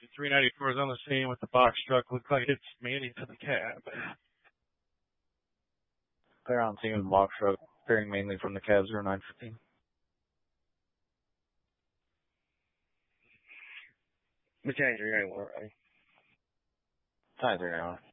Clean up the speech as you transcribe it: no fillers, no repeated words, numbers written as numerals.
394 is on the scene with the box truck. Looks like it's manning to the cab. Clear on scene with the box truck, appearing mainly from the cab 0915. Mechanic 391, right? Time 391.